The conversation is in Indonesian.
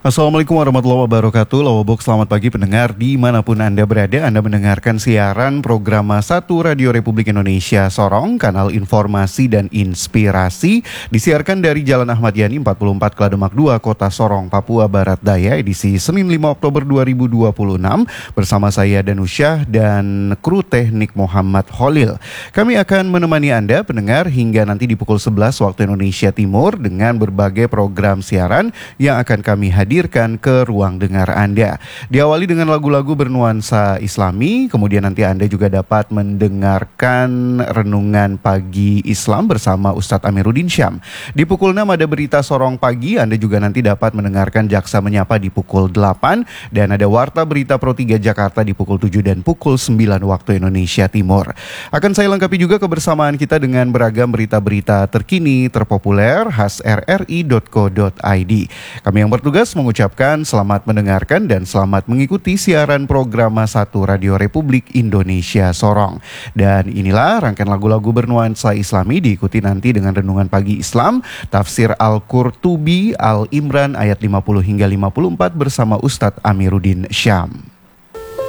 Assalamualaikum warahmatullahi wabarakatuh. Lawabok, selamat pagi pendengar dimanapun Anda berada. Anda mendengarkan siaran program 1 Radio Republik Indonesia Sorong, kanal informasi dan inspirasi. Disiarkan dari Jalan Ahmad Yani 44 Klademak 2, Kota Sorong, Papua Barat Daya, edisi Senin 5 Oktober 2026. Bersama saya Danusyah dan kru teknik Muhammad Holil. Kami akan menemani Anda pendengar hingga nanti di pukul 11 waktu Indonesia Timur dengan berbagai program siaran yang akan kami hadirkan ke ruang dengar Anda. Diawali dengan lagu-lagu bernuansa Islami, kemudian nanti Anda juga dapat mendengarkan renungan pagi Islam bersama Ustadz Amiruddin Syam. Di pukul 6 ada berita Sorong Pagi, Anda juga nanti dapat mendengarkan Jaksa Menyapa di pukul 8 dan ada Warta Berita Pro 3 Jakarta di pukul 7 dan pukul 9 waktu Indonesia Timur. Akan saya lengkapi juga kebersamaan kita dengan beragam berita-berita terkini, terpopuler, khas rri.co.id. Kami yang bertugas mengucapkan selamat mendengarkan dan selamat mengikuti siaran program 1 Radio Republik Indonesia Sorong. Dan inilah rangkaian lagu-lagu bernuansa Islami diikuti nanti dengan renungan pagi Islam, tafsir Al-Qurtubi, Al-Imran ayat 50 hingga 54 bersama Ustadz Amiruddin Syam.